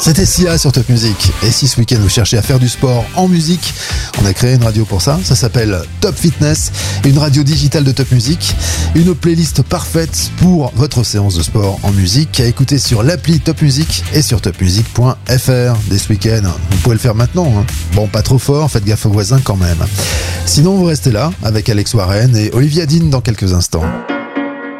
C'était Sia sur Top Music. Et si ce week-end vous cherchez à faire du sport en musique, on a créé une radio pour ça. Ça s'appelle Top Fitness, une radio digitale de Top Music. Une playlist parfaite pour votre séance de sport en musique à écouter sur l'appli Top Music et sur topmusic.fr. Dès ce week-end, vous pouvez le faire maintenant. Bon, pas trop fort, faites gaffe aux voisins quand même. Sinon, vous restez là avec Alex Warren et Olivia Dean dans quelques instants.